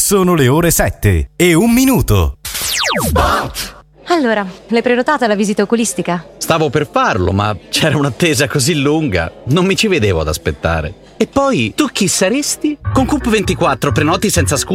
Sono le ore 7:01. Allora, l'hai prenotata la visita oculistica? Stavo per farlo, ma c'era un'attesa così lunga, non mi ci vedevo ad aspettare. E poi, tu chi saresti? Con Coop24 prenoti senza scusa